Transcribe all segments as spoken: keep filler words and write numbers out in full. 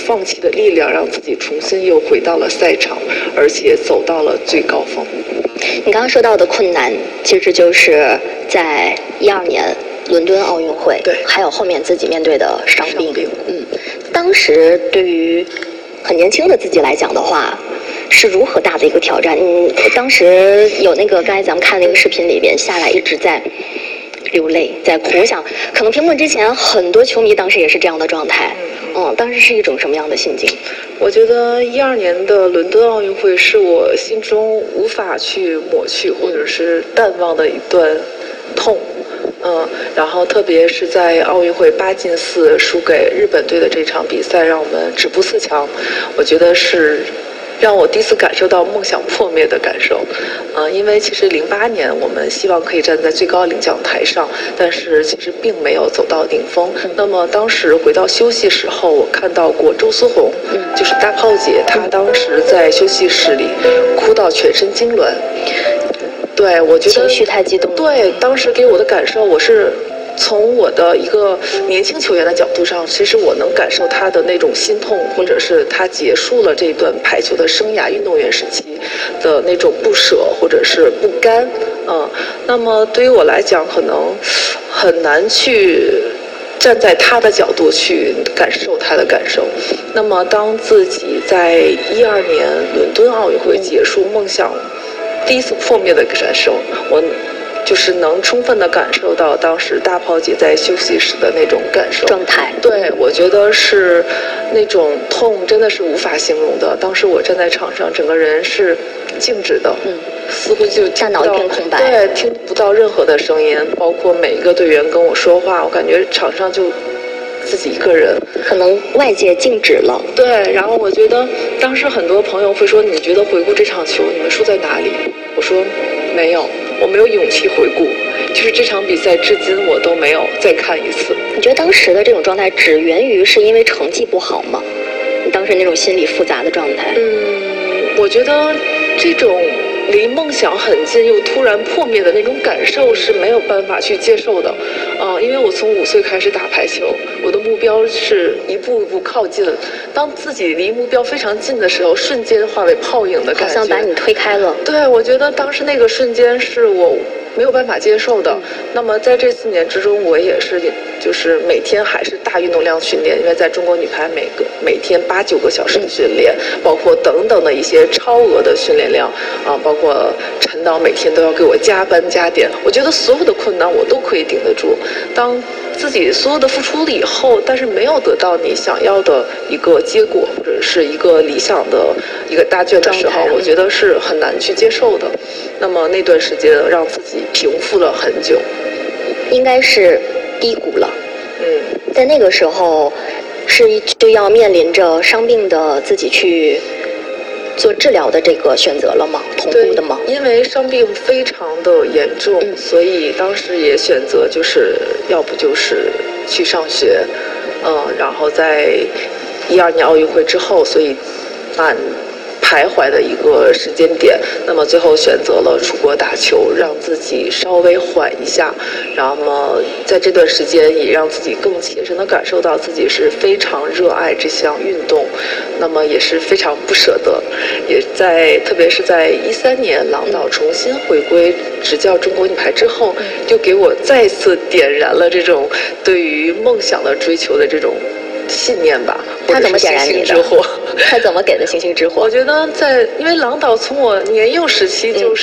放弃的力量，让自己重新又回到了赛场，而且走到了最高峰。 你刚刚说到的困难，其实就是在一二年伦敦奥运会， 对， 还有后面自己面对的伤病。 伤病嗯，当时对于很年轻的自己来讲的话，是如何大的一个挑战？嗯，当时有那个刚才咱们看那个视频里边下来一直在流泪，在哭。我想，可能屏幕之前很多球迷当时也是这样的状态。嗯，当时是一种什么样的心境？ 我觉得一二年的伦敦奥运会是我心中无法去抹去或者是淡忘的一段痛。嗯，然后特别是在奥运会八进四输给日本队的这场比赛，让我们止步四强，我觉得是让我第一次感受到梦想破灭的感受。嗯，因为其实零八年我们希望可以站在最高领奖台上，但是其实并没有走到顶峰。那么当时回到休息室后，我看到过周思红，就是大炮姐，她当时在休息室里哭到全身痉挛。对，我觉得情绪太激动了。 对，当时给我的感受，我是从我的一个年轻球员的角度上，其实我能感受他的那种心痛，或者是他结束了这段排球的生涯运动员时期的那种不舍或者是不甘。嗯，那么对于我来讲，可能很难去站在他的角度去感受他的感受。那么当自己在一二年伦敦奥运会结束，梦想第一次破灭的感受，我就是能充分的感受到当时大炮姐在休息室的那种感受状态。 对，我觉得是那种痛真的是无法形容的。当时我站在场上，整个人是静止的， 嗯， 似乎就大脑一片空白， 对，听不到任何的声音，包括每一个队员跟我说话，我感觉场上就自己一个人， 可能外界静止了。 对，然后我觉得当时很多朋友会说，你觉得回顾这场球，你们输在哪里？我说没有，我没有勇气回顾，就是这场比赛至今我都没有再看一次。 你觉得当时的这种状态只源于是因为成绩不好吗？你当时那种心理复杂的状态？ 嗯，我觉得这种离梦想很近又突然破灭的那种感受是没有办法去接受的。嗯、呃，因为我从五岁开始打排球，我的目标是一步一步靠近，当自己离目标非常近的时候，瞬间化为泡影的感觉， 好像把你推开了。 对，我觉得当时那个瞬间是我没有办法接受的。嗯、那么在这四年之中，我也是就是每天还是大运动量训练，因为在中国女排每个每天八九个小时的训练，嗯、包括等等的一些超额的训练量啊，包括陈导每天都要给我加班加点。我觉得所有的困难我都可以顶得住。当自己所有的付出了以后，但是没有得到你想要的一个结果，或者是一个理想的一个答卷的时候，我觉得是很难去接受的。那么那段时间让自己平复了很久， 应该是低谷了。 嗯， 在那个时候，是就要面临着伤病的自己去做治疗的这个选择了吗？同步的吗？ 因为伤病非常的严重，嗯、所以当时也选择就是要不就是去上学，嗯，然后在一二年奥运会之后，所以蛮徘徊的一个时间点，那么最后选择了出国打球，让自己稍微缓一下，然后在这段时间也让自己更切身的感受到自己是非常热爱这项运动，那么也是非常不舍得，也在特别是在一三年郎导重新回归执教中国女排之后，就给我再次点燃了这种对于梦想的追求的这种信念吧。 他怎么点燃你的？他怎么给的星星之火？ 我觉得在，因为郎导从我年幼时期就是，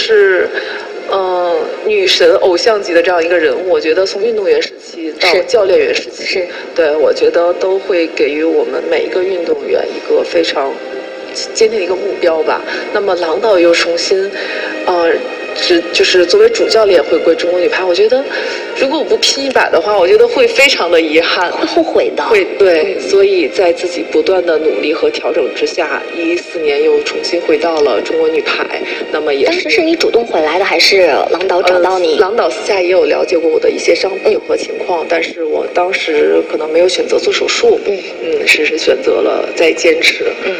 嗯、呃，女神偶像级的这样一个人物。我觉得从运动员时期到教练员时期， 是对，我觉得都会给予我们每一个运动员一个非常坚定的一个目标吧。那么郎导又重新，呃。是，就是作为主教练回归中国女排，我觉得如果我不拼一把的话，我觉得会非常的遗憾， 会后悔的。 会，对，所以在自己不断的努力和调整之下，一四年又重新回到了中国女排。那么也是， 当时是你主动回来的，还是郎导找到你？ 呃、郎导私下也有了解过我的一些伤病和情况，嗯、但是我当时可能没有选择做手术，嗯嗯，是是选择了再坚持，嗯嗯，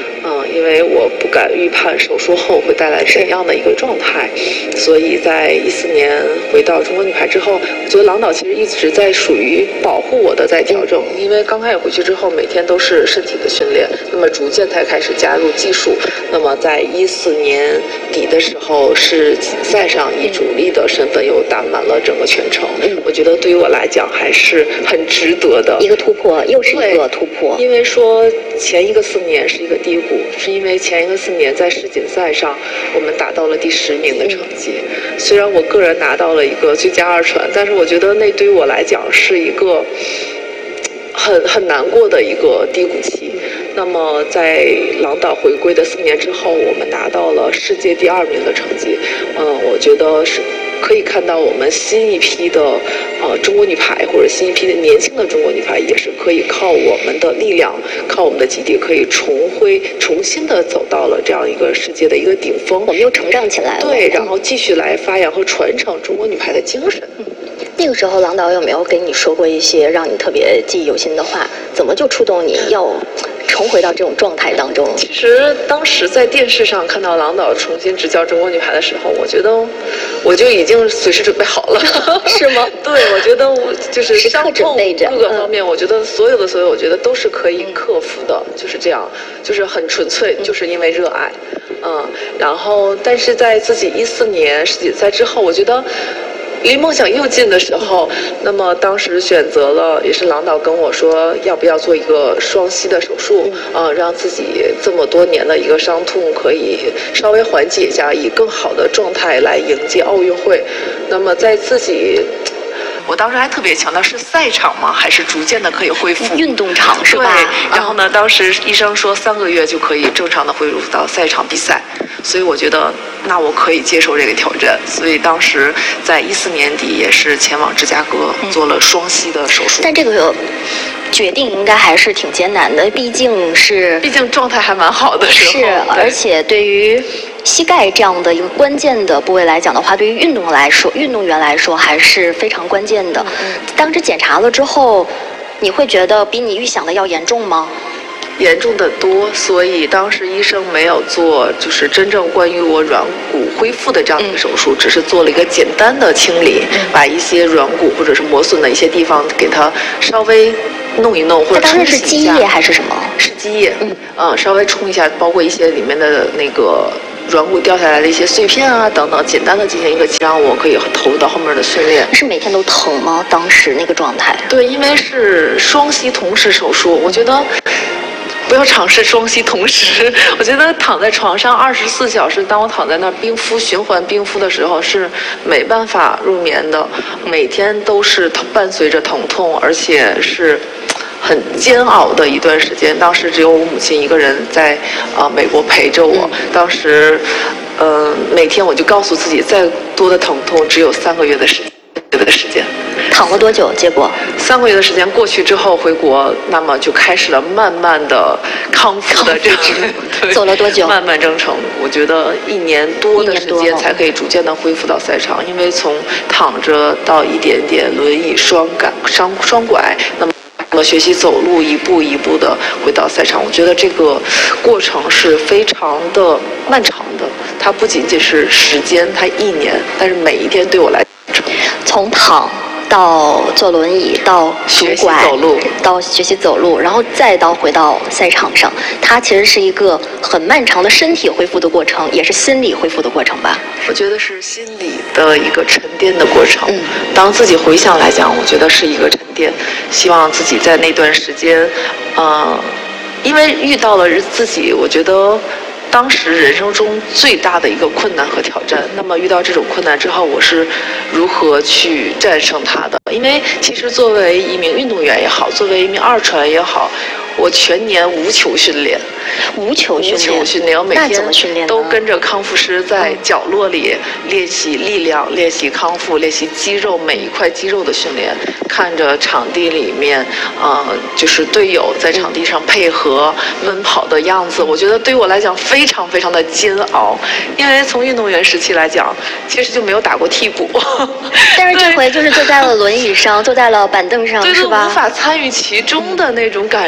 因为我不敢预判手术后会带来怎样的一个状态，所以在一四年回到中国女排之后，我觉得郎导其实一直在属于保护我的在调整，因为刚开始回去之后每天都是身体的训练，那么逐渐才开始加入技术，那么在一四年底的时候是锦赛上以主力的身份又打满了整个全程，我觉得对于我来讲还是很值得的一个突破，又是一个突破。 因为说前一个四年是一个低谷，是因为前一个四年在世锦赛上我们达到了第十名的成绩，虽然我个人拿到了一个最佳二传，但是我觉得那对于我来讲是一个很很难过的一个低谷期。那么在郎导回归的四年之后，我们拿到了世界第二名的成绩，嗯，我觉得是可以看到我们新一批的呃中国女排，或者新一批的年轻的中国女排，也是可以靠我们的力量，靠我们的基地，可以重回重新的走到了这样一个世界的一个顶峰。 我们又成长起来了。 对，然后继续来发扬和传承中国女排的精神。 嗯，那个时候郎导有没有跟你说过一些让你特别记忆犹新的话？怎么就触动你要重回到这种状态当中？ 其实当时在电视上看到郎导重新执教中国女排的时候，我觉得我就已经随时准备好了。 是吗？ 对，我觉得我就是伤痛各个方面， 嗯、 我觉得所有的所有，我觉得都是可以克服的，嗯、就是这样，就是很纯粹，就是因为热爱。嗯，然后但是在自己一四年世锦赛之后，我觉得离梦想又近的时候，那么当时选择了，也是郎导跟我说，要不要做一个双膝的手术，嗯、呃，让自己这么多年的一个伤痛可以稍微缓解一下，以更好的状态来迎接奥运会。那么在自己。我当时还特别强调是赛场吗？还是逐渐的可以恢复？ 运动场是吧？ 对。然后呢，当时医生说三个月就可以正常的恢复到赛场比赛，所以我觉得那我可以接受这个挑战。所以当时在一四年底也是前往芝加哥做了双膝的手术。 但这个决定应该还是挺艰难的，毕竟是毕竟状态还蛮好的时候。 是，而且对于膝盖这样的一个关键的部位来讲的话，对于运动来说，运动员来说还是非常关键的。嗯、当时检查了之后，你会觉得比你预想的要严重吗？ 严重的多，所以当时医生没有做就是真正关于我软骨恢复的这样一个手术，嗯、只是做了一个简单的清理，嗯、把一些软骨或者是磨损的一些地方给它稍微弄一弄或者冲洗一下。 它当时是积液还是什么？ 是积液，嗯，呃，稍微冲一下，包括一些里面的那个软骨掉下来的一些碎片啊等等，简单的进行一个，让我可以投入到后面的训练。 是每天都疼吗？当时那个状态？ 对，因为是双膝同时手术，我觉得。不要尝试双膝同时，我觉得躺在床上二十四小时，当我躺在那儿冰敷循环冰敷的时候，是没办法入眠的，每天都是伴随着疼痛，而且是很煎熬的一段时间。当时只有我母亲一个人在啊、呃、美国陪着我，当时嗯、呃、每天我就告诉自己，再多的疼痛只有三个月的时间。的时间， 躺了多久？结果三个月的时间过去之后回国，那么就开始了慢慢的康复的这个走了多久？ 慢慢征程，我觉得一年多的时间才可以逐渐的恢复到赛场，因为从躺着到一点点轮椅双杆双双拐，那么。那么学习走路，一步一步的回到赛场，我觉得这个过程是非常的漫长的。它不仅仅是时间，它一年，但是每一天对我来讲， 从躺到坐轮椅，到学习走路， 到学习走路，然后再到回到赛场上，它其实是一个很漫长的身体恢复的过程，也是心理恢复的过程吧。 我觉得是心理的一个沉淀的过程。 嗯， 当自己回想来讲，我觉得是一个沉淀。希望自己在那段时间，呃，因为遇到了自己，我觉得当时人生中最大的一个困难和挑战。那么遇到这种困难之后，我是如何去战胜它的？因为其实作为一名运动员也好，作为一名二传也好，我全年无球训练。 无球训练， 无球训练，我每天都跟着康复师在角落里练习力量、练习康复、练习肌肉每一块肌肉的训练，看着场地里面，呃，就是队友在场地上配合奔跑的样子，我觉得对于我来讲非常非常的煎熬，因为从运动员时期来讲，其实就没有打过替补。 但是这回就是坐在了轮椅上，坐在了板凳上， 对是吧？ 无法参与其中的那种感受是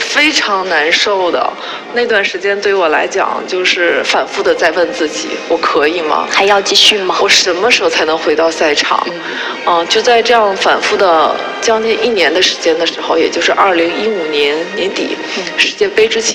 非常难受的。那段时间对我来讲，就是反复的在问自己：我可以吗？ 还要继续吗？ 我什么时候才能回到赛场？嗯，嗯就在这样反复的将近一年的时间的时候，也就是二零一五年年底、嗯、世界杯之前。